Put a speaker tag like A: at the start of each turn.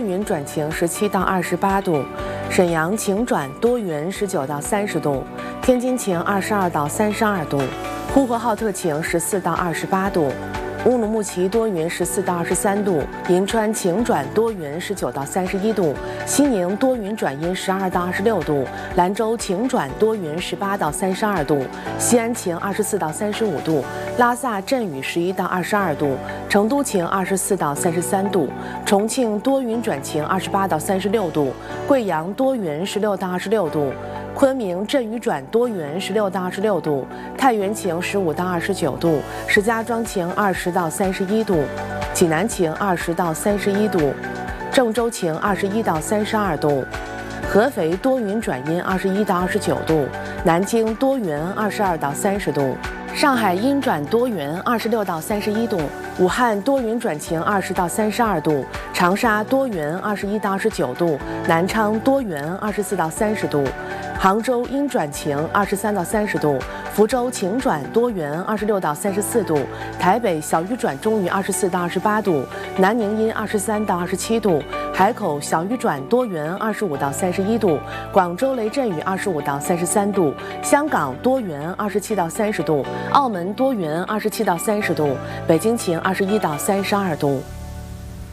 A: 云转晴17到28度，沈阳晴转多云19到30度，天津晴22到32度，呼和浩特晴14到28度。乌鲁木齐多云14到23度，银川晴转多云19到31度，西宁多云转阴12到26度，兰州晴转多云18到32度，西安晴24到35度，拉萨阵雨11到22度，成都晴24到33度，重庆多云转晴28到36度，贵阳多云16到26度。昆明阵雨转多云16到26度，太原晴15到29度，石家庄晴20到31度，济南晴20到31度，郑州晴21到32度，合肥多云转阴21到29度，南京多云22到30度，上海阴转多云26到31度，武汉多云转晴20到32度，长沙多云21到29度，南昌多云24到30度。杭州阴转晴23到30度，福州晴转多云26到34度，台北小雨转中雨24到28度，南宁阴23到27度，海口小雨转多云25到31度，广州雷阵雨25到33度，香港多云27到30度，澳门多云27到30度，北京晴21到32度。